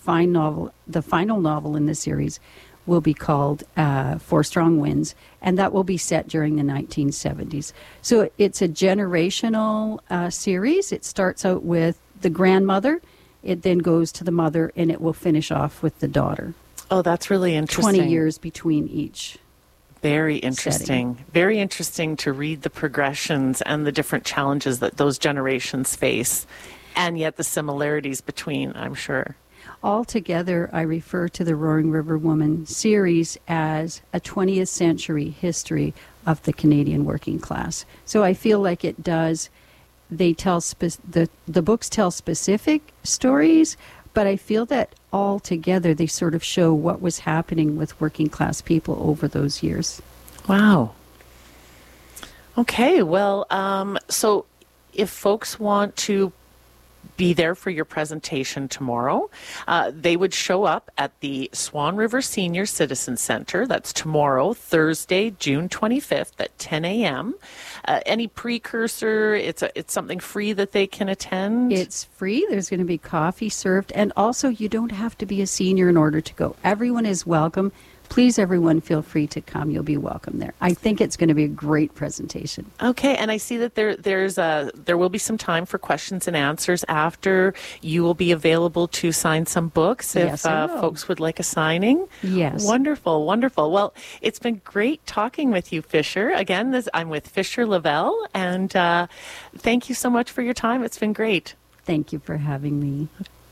the final novel in the series will be called Four Strong Winds, and that will be set during the 1970s. So it's a generational series. It starts out with the grandmother, it then goes to the mother, and it will finish off with the daughter. Oh, that's really interesting. 20 years between each. Very interesting. Setting. Very interesting to read the progressions and the different challenges that those generations face, and yet the similarities between, I'm sure. Altogether, I refer to the Roaring River Woman series as a 20th century history of the Canadian working class. So I feel like it does, they tell, the books tell specific stories, but I feel that all together they sort of show what was happening with working class people over those years. Wow. Okay, well, so if folks want to be there for your presentation tomorrow, they would show up at the Swan River Senior Citizen Center. That's tomorrow, Thursday, June 25th at 10 a.m. Any precursor? It's something free that they can attend? It's free. There's going to be coffee served. And also, you don't have to be a senior in order to go. Everyone is welcome. Please, everyone, feel free to come. You'll be welcome there. I think it's going to be a great presentation. Okay, and I see that there will be some time for questions and answers after. You will be available to sign some books if folks would like a signing. Yes. Wonderful, wonderful. Well, it's been great talking with you, Fisher. Again, I'm with Fisher Lavelle, and thank you so much for your time. It's been great. Thank you for having me.